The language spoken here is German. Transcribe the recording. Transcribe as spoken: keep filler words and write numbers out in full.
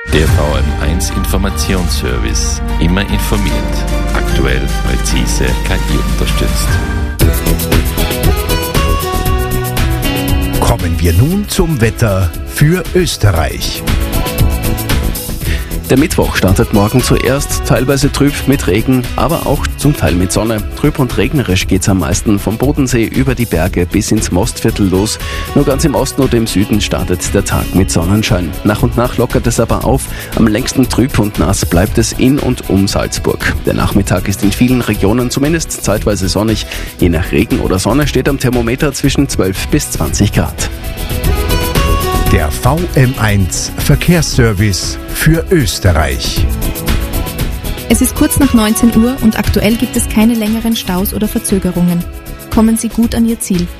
Der V M eins Informationsservice. Immer informiert. Aktuell, präzise, K I unterstützt. Kommen wir nun zum Wetter für Österreich. Der Mittwoch startet morgen zuerst teilweise trüb mit Regen, aber auch zum Teil mit Sonne. Trüb und regnerisch geht's am meisten vom Bodensee über die Berge bis ins Mostviertel los. Nur ganz im Osten oder im Süden startet der Tag mit Sonnenschein. Nach und nach lockert es aber auf. Am längsten trüb und nass bleibt es in und um Salzburg. Der Nachmittag ist in vielen Regionen zumindest zeitweise sonnig. Je nach Regen oder Sonne steht am Thermometer zwischen zwölf bis zwanzig Grad. Der V M eins Verkehrsservice für Österreich. Es ist kurz nach neunzehn Uhr und aktuell gibt es keine längeren Staus oder Verzögerungen. Kommen Sie gut an Ihr Ziel.